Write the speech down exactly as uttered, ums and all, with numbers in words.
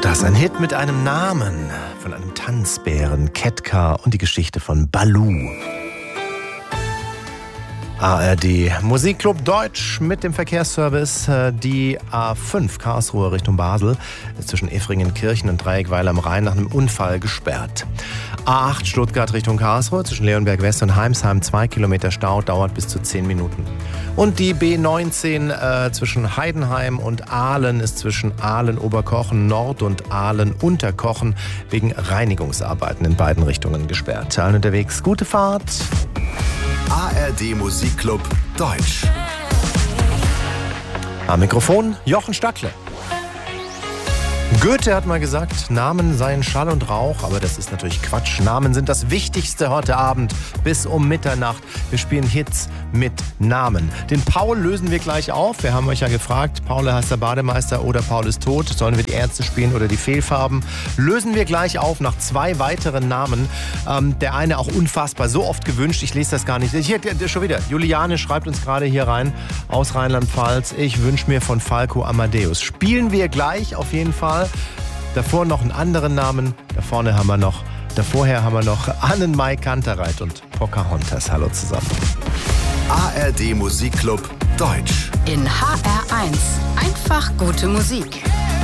Das ist ein Hit mit einem Namen von einem Tanzbären, Ketka und die Geschichte von Baloo. A R D Musikclub Deutsch mit dem Verkehrsservice. Die A fünf Karlsruhe Richtung Basel ist zwischen Effringen-Kirchen und Dreieckweil am Rhein nach einem Unfall gesperrt. A acht Stuttgart Richtung Karlsruhe zwischen Leonberg West und Heimsheim zwei Kilometer Stau, dauert bis zu zehn Minuten. Und die B neunzehn äh, zwischen Heidenheim und Aalen ist zwischen Aalen-Oberkochen Nord und Aalen-Unterkochen wegen Reinigungsarbeiten in beiden Richtungen gesperrt. Allen unterwegs gute Fahrt. A R D Musikclub Deutsch. Am Mikrofon Jochen Stackle. Goethe hat mal gesagt, Namen seien Schall und Rauch, aber das ist natürlich Quatsch. Namen sind das Wichtigste heute Abend bis um Mitternacht. Wir spielen Hits mit Namen. Den Paul lösen wir gleich auf. Wir haben euch ja gefragt, Paul heißt der Bademeister oder Paul ist tot. Sollen wir die Ärzte spielen oder die Fehlfarben? Lösen wir gleich auf nach zwei weiteren Namen. Ähm, der eine auch unfassbar, so oft gewünscht, ich lese das gar nicht. Hier, schon wieder, Juliane schreibt uns gerade hier rein aus Rheinland-Pfalz. Ich wünsche mir von Falco Amadeus. Spielen wir gleich auf jeden Fall. Davor noch einen anderen Namen. Da vorne haben wir noch, davorher haben wir noch Annenmai Kantereit und Pocahontas. Hallo zusammen. A R D Musikclub Deutsch. In H R eins. Einfach gute Musik.